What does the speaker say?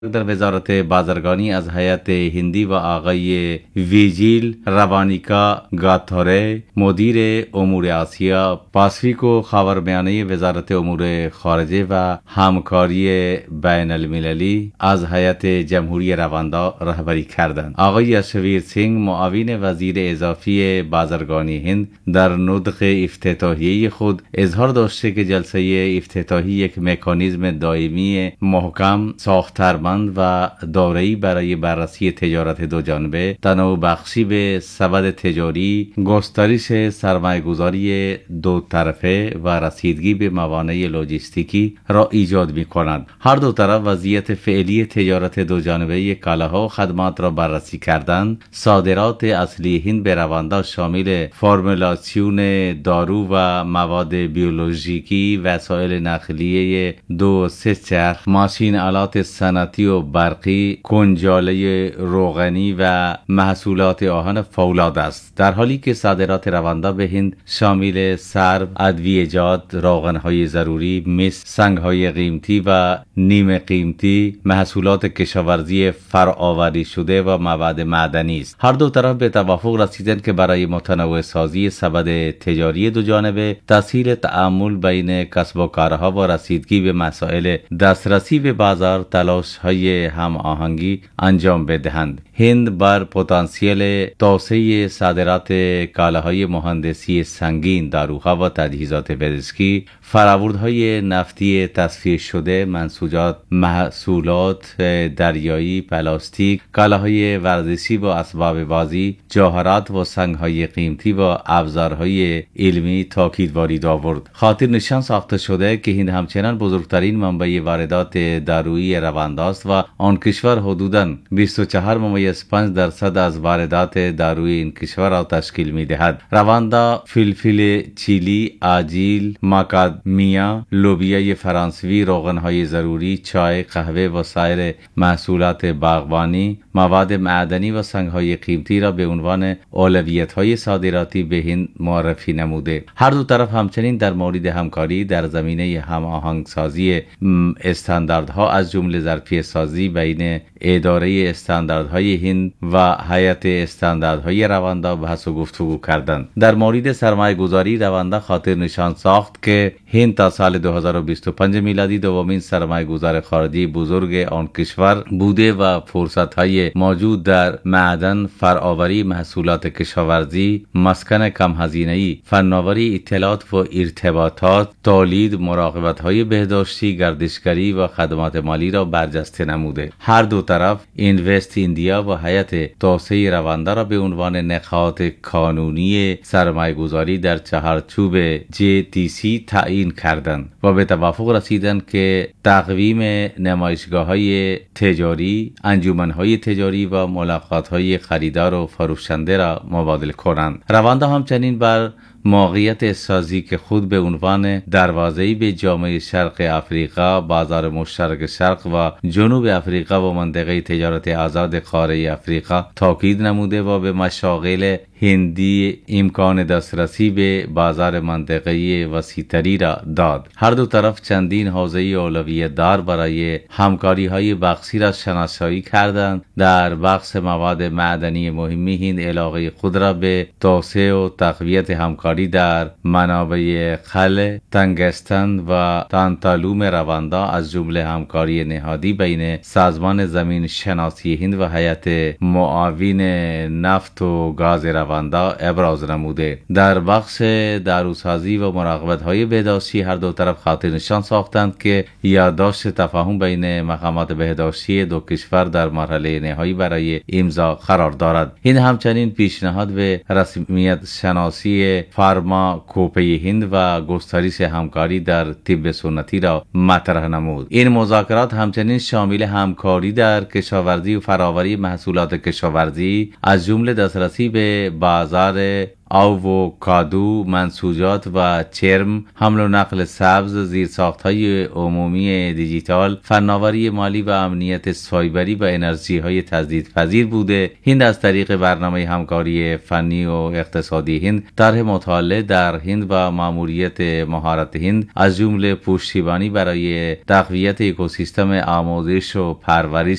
در وزارت بازرگانی از هیئت هندی و آقای ویجیل روانیکا گاتوره مدیر امور آسیا پاسفیک و خاورمیانه وزارت امور خارجه و همکاری بین المللی از هیئت جمهوری رواندا رهبری کردند. آقای یشویر سینگ معاون وزیر اضافی بازرگانی هند در نطق افتتاحیه خود اظهار داشته که جلسه افتتاحی یک مکانیزم دائمی محکم ساختار و دارایی برای بررسی تجارت دو جانبه، تنوع بخشی به سبد تجاری، گسترش سرمایه‌گذاری دو طرفه و رسیدگی به موانع لوجستیکی را ایجاد می کند. هر دو طرف وضعیت فعلی تجارت دو جانبه کالاها و خدمات را بررسی کردند. صادرات اصلی هند به رواندا شامل فرمولاسیون دارو و مواد بیولوژیکی، وسایل نقلیه دو سه چرخ، ماشین آلات صنعتی و برقی، کنجاله روغنی و محصولات آهن فولاد است، در حالی که صادرات رواندا به هند شامل سرب، ادویه‌جات، روغن‌های ضروری، مس، سنگ‌های قیمتی و نیمه قیمتی، محصولات کشاورزی فرآوری شده و مواد معدنی است. هر دو طرف به توافق رسیدند که برای متنوع سازی سبد تجاری دو جانبه، تسهیل تعامل بین کسب و کارها و رسیدگی به مسائل دسترسی به بازار تلاش‌های هم آهنگی انجام بدهند. هند بر پتانسیل توسعه صادرات کالاهای مهندسی سنگین، داروها و تجهیزات پزشکی، فرآوردهای نفتی تصفیه شده، منسوجات، محصولات دریایی، پلاستیک، کالاهای ورزشی و اسباب بازی، جواهرات و سنگ‌های قیمتی و ابزارهای علمی تاکید آورد. خاطر نشان ساخته شده که هند همچنان بزرگترین منبع واردات دارویی روانداست و آن کشور حدوداً 24.5% از واردات دارویی این کشور را تشکیل می‌دهد. رواندا فلفل چیلی، آجیل، ماکادمیا، لوبیای فرانسوی، روغن‌های ضروری، چای، قهوه و سایر محصولات باغبانی، مواد معدنی و سنگ‌های قیمتی را به عنوان اولویت‌های صادراتی به هند معرفی نموده. هر دو طرف همچنین در مورد همکاری در زمینه هماهنگسازی استانداردها از جمله ظرفیت سازی بین اداره استانداردهای هند و هیئت استانداردهای رواندا بحث و گفتگو کردند. در مورد سرمایه گذاری، رواندا خاطر نشان ساخت که هند تا سال 2025 میلادی دومین سرمایه گذار خارجی بزرگ آن کشور بوده و فرصت‌های موجود در معدن، فرآوری، محصولات کشاورزی، مسکن کم هزینه‌ای، فناوری، اطلاعات و ارتباطات، تولید، مراقبت‌های بهداشتی، گردشگری و خدمات مالی را برجسته نموده. هر دو طرف اینوست ایندیا و هیئت توسعه رواندا را به عنوان نقاط کانونی سرمایه گذاری در چهارچوب JTC تعیین کردند و به توافق رسیدند که تقویم نمایشگاه‌های تجاری، انجمن‌های تجاری و ملاقات‌های خریدار و فروشنده را مبادله کنند. رواندا همچنین بر موقعیت سازی که خود به عنوان دروازه‌ای به جامعه شرق افریقا، بازار مشترک شرق و جنوب افریقا و منطقه تجارت آزاد قاره افریقا تاکید نموده و به مشاغل هندی امکان دسترسی به بازار منطقه‌ای وسیع‌تری را داد. هر دو طرف چندین حوزه اولویت دار برای همکاری‌های بخشی را شناسایی کردند. در بخش مواد معدنی مهمی هند علاقه خود را به توسعه و تقویت همکاری در منابع خل، تنگستن و تانتالوم رواندا از جمله همکاری نهادی بین سازمان زمین شناسی هند و هیئت معاون نفت و گاز رواندا ابراز نموده. در بخش داروسازی و مراقبت‌های بهداشتی هر دو طرف خاطر نشان ساختند که یادداشت تفاهم بین مقامات بهداشتی دو کشور در مرحله نهایی برای امضا قرار دارد. این همچنین پیشنهاد به رسمیت شناسی فارماکوپی هند و گسترش همکاری در طب سنتی را مطرح نمود. این مذاکرات همچنین شامل همکاری در کشاورزی و فرآوری محصولات کشاورزی از جمله دسترسی به بازار آووکادو، منسوجات و چرم، حمل و نقل سبز، زیرساخت‌های عمومی دیجیتال، فناوری مالی و امنیت سایبری و انرژی‌های تجدیدپذیر بوده. هند از طریق برنامه همکاری فنی و اقتصادی هند، طرح مطالعه در هند و ماموریت مهارت هند از جمله پشتیبانی برای تقویت اکوسیستم آموزش و پرورش